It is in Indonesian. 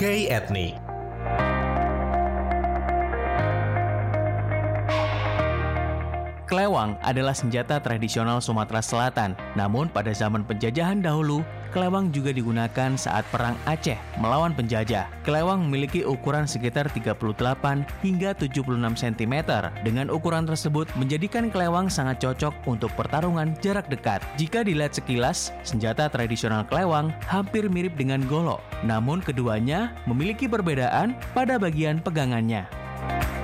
berbagai etnik. Kelewang adalah senjata tradisional Sumatera Selatan. Namun pada zaman penjajahan dahulu, kelewang juga digunakan saat perang Aceh melawan penjajah. Kelewang memiliki ukuran sekitar 38 hingga 76 cm. Dengan ukuran tersebut menjadikan kelewang sangat cocok untuk pertarungan jarak dekat. Jika dilihat sekilas, senjata tradisional kelewang hampir mirip dengan golok. Namun keduanya memiliki perbedaan pada bagian pegangannya.